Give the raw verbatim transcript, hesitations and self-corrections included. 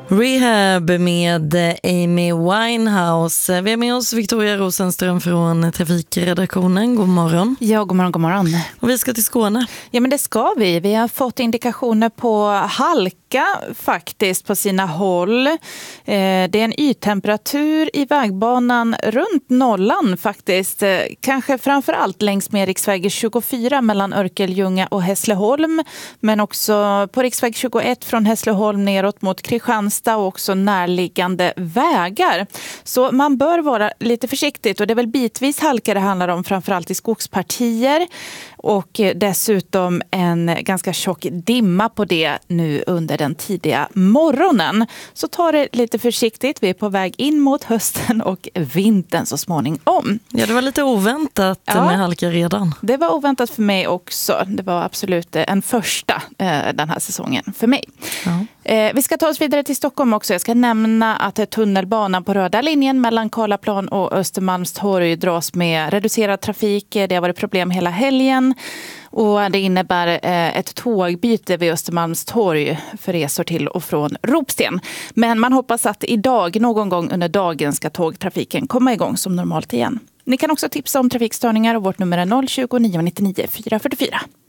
Rehab med Amy Winehouse. Vi är med oss Victoria Rosenström från Trafikredaktionen. God morgon. Ja, god morgon, god morgon. Och vi ska till Skåne. Ja, men det ska vi. Vi har fått indikationer på halka faktiskt på sina håll. Eh, det är en yttemperatur i vägbanan runt nollan faktiskt. Eh, kanske framförallt längs med riksväg tjugofyra mellan Örkelljunga och Hässleholm. Men också på riksväg tjugoett från Hässleholm neråt mot Kristianstad och också närliggande vägar. Så man bör vara lite försiktigt, och det är väl bitvis halka det handlar om, framförallt i skogspartier. Och dessutom en ganska tjock dimma på det nu under den tidiga morgonen. Så ta det lite försiktigt. Vi är på väg in mot hösten och vintern så småningom. Ja, det var lite oväntat ja, med halka redan. Det var oväntat för mig också. Det var absolut en första eh, den här säsongen för mig. Ja. Eh, vi ska ta oss vidare till Stockholm också. Jag ska nämna att tunnelbanan på röda linjen mellan Karlaplan och Östermalmstorg dras med reducerad trafik. Det har varit problem hela helgen. Och det innebär eh, ett tågbyte vid Östermalmstorg för resor till och från Ropsten. Men man hoppas att idag, någon gång under dagen, ska tågtrafiken komma igång som normalt igen. Ni kan också tipsa om trafikstörningar, och vårt nummer är noll tjugo, nio nittionio, fyra fyrtiofyra.